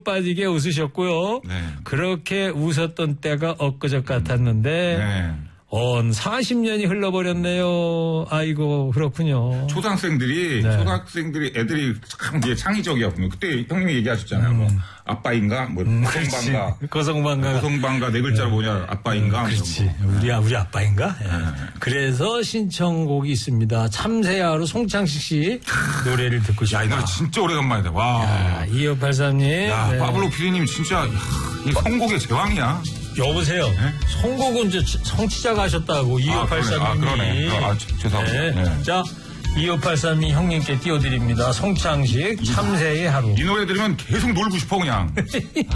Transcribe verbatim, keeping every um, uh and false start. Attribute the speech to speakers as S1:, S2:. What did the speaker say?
S1: 빠지게 웃으셨고요.
S2: 네.
S1: 그렇게 웃었던 때가 엊그저 같았는데
S2: 네.
S1: 온 사십 년이 흘러버렸네요. 아이고 그렇군요.
S2: 초등학생들이
S1: 네.
S2: 초등학생들이 애들이 참 이제 창의적이었군요. 그때 형님이 얘기하셨잖아요. 뭐 아빠인가, 뭐
S1: 음,
S2: 고성방가,
S1: 고성방가,
S2: 고성방가 네 글자로 뭐냐, 아빠인가.
S1: 그렇지.
S2: 뭐.
S1: 우리 우리 아빠인가? 예.
S2: 네.
S1: 그래서 신청곡이 있습니다. 참새야로 송창식 씨 노래를 듣고 싶다.
S2: 야, 이 노래 진짜 오래간만이다. 와.
S1: 이오팔삼 님.
S2: 야,
S1: 네.
S2: 파블로 피디님 진짜 이 선곡의 제왕이야.
S1: 여보세요.
S2: 네?
S1: 선곡은 이제 청취자가 하셨다고 이오팔삼 님이.
S2: 아, 그러네. 아, 아, 죄송합니다.
S1: 네.
S2: 네.
S1: 자, 이오팔삼 님 형님께 띄워드립니다. 송창식 참새의 하루.
S2: 이 노래 들으면 계속 놀고 싶어 그냥.